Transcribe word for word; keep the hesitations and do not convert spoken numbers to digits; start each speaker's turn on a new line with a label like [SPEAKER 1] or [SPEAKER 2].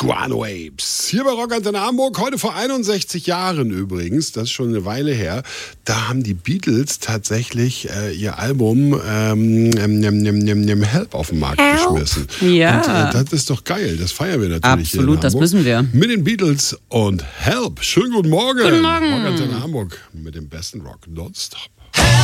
[SPEAKER 1] Guano Apes. Hier bei Rock Antenne Hamburg, heute vor einundsechzig Jahren übrigens, das ist schon eine Weile her, da haben die Beatles tatsächlich äh, ihr Album ähm, ähm, Help auf den Markt Help. geschmissen.
[SPEAKER 2] Ja.
[SPEAKER 1] Und äh, das ist doch geil, das feiern wir natürlich.
[SPEAKER 2] Absolut,
[SPEAKER 1] hier in
[SPEAKER 2] das
[SPEAKER 1] Hamburg.
[SPEAKER 2] müssen wir.
[SPEAKER 1] Mit den Beatles und Help. Schönen guten Morgen.
[SPEAKER 2] Guten Morgen.
[SPEAKER 1] Rock Antenne Hamburg mit dem besten Rock nonstop.